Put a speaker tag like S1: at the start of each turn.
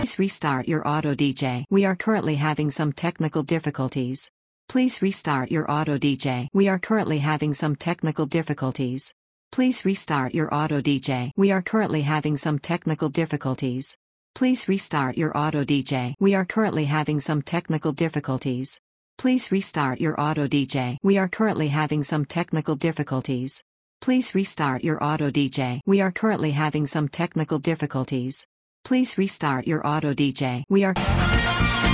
S1: Please restart your auto DJ. We are currently having some technical difficulties. Please restart your auto DJ. We are currently having some technical difficulties. Please restart your auto DJ. We are currently having some technical difficulties. Please restart your auto DJ. We are currently having some technical difficulties. Please restart your auto DJ. We are currently having some technical difficulties. Please restart your auto DJ. We are currently having some technical difficulties. Please restart your auto DJ. We are